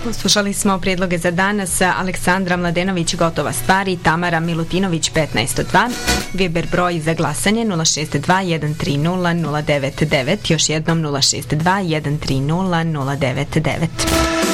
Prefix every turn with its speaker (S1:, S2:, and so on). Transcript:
S1: Slušali smo prijedloge za danas. Aleksandra Mladenović, Gotova stvar, i Tamara Milutinović, 15:02. Viber broj za glasanje 062 130 099, još jednom 062 130 099.